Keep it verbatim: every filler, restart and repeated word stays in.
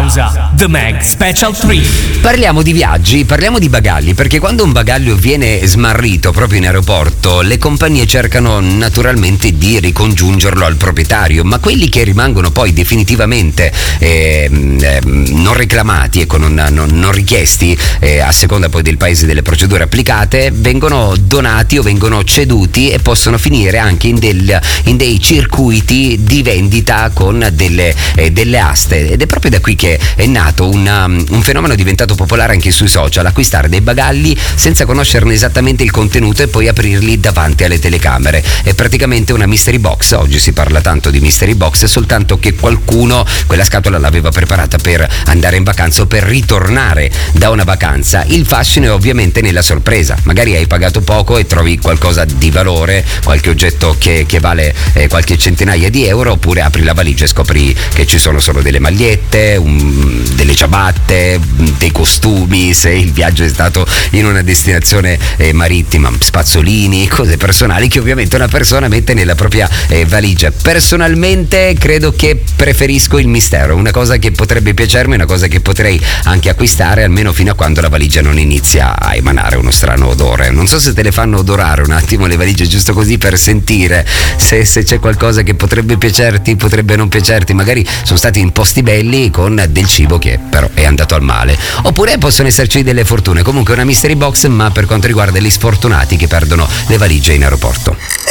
Pausa. The Mag Special tre. Parliamo di viaggi, parliamo di bagagli, perché quando un bagaglio viene smarrito proprio in aeroporto, le compagnie cercano naturalmente di ricongiungerlo al proprietario, ma quelli che rimangono poi definitivamente eh, eh, non reclamati, ecco, non, non, non richiesti, eh, a seconda poi del paese delle procedure applicate, vengono donati o vengono ceduti e possono finire anche in, del, in dei circuiti di vendita con delle, eh, delle aste, ed è proprio da qui che è nato una, un fenomeno diventato popolare anche sui social: acquistare dei bagagli senza conoscerne esattamente il contenuto e poi aprirli davanti alle telecamere. È praticamente una mystery box. Oggi si parla tanto di mystery box, soltanto che qualcuno quella scatola l'aveva preparata per andare in vacanza o per ritornare da una vacanza. Il fascino è ovviamente nella sorpresa: magari hai pagato poco e trovi qualcosa di valore, qualche oggetto che, che vale eh, qualche centinaia di euro, oppure apri la valigia e scopri che ci sono solo delle magliette, un, delle ciabatte, dei costumi, se il viaggio è stato in una destinazione eh, marittima, spazzolini, cose personali che ovviamente una persona mette nella propria eh, valigia. Personalmente credo che preferisco il mistero, una cosa che potrebbe piacermi, una cosa che potrei anche acquistare, almeno fino a quando la valigia non inizia a emanare uno strano odore. Non so se te le fanno odorare un attimo le valigie, giusto così per sentire se, se c'è qualcosa che potrebbe piacerti, potrebbe non piacerti. Magari sono stati in posti belli con del cibo che però è andato al male, oppure possono esserci delle fortune. Comunque una mystery box, ma per quanto riguarda gli sfortunati che perdono le valigie in aeroporto.